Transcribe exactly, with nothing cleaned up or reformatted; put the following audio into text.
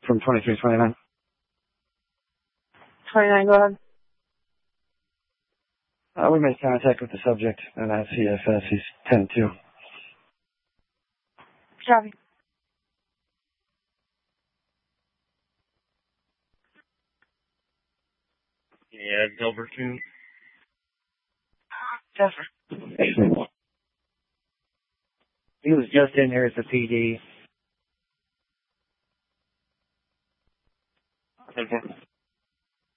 from twenty-three twenty-nine. twenty-nine, go ahead. Uh, we made contact with the subject, and I see if uh, he's ten two. Copy. Yeah, Gilbertson. Yes, sir. He was just in here at the P D.